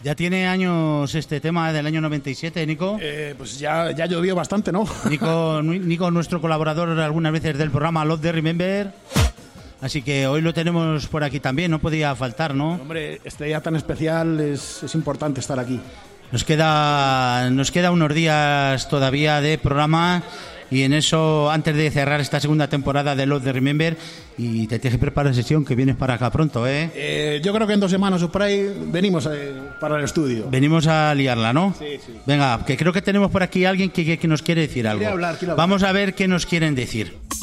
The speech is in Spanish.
Ya tiene años este tema del año 97, Nico. Pues ya llovió bastante, ¿no? Nico, nuestro colaborador algunas veces del programa Love the Remember. Así que hoy lo tenemos por aquí también, no podía faltar, ¿no? Hombre, este día tan especial es importante estar aquí. Nos queda unos días todavía de programa y en eso, antes de cerrar esta segunda temporada de Love the Remember, y te tienes que preparar sesión, que vienes para acá pronto, ¿eh? Yo creo que en 2 semanas o por ahí venimos para el estudio. Venimos a liarla, ¿no? Sí. Venga, que creo que tenemos por aquí alguien que nos quiere decir algo. Quiero hablar. Vamos a ver qué nos quieren decir.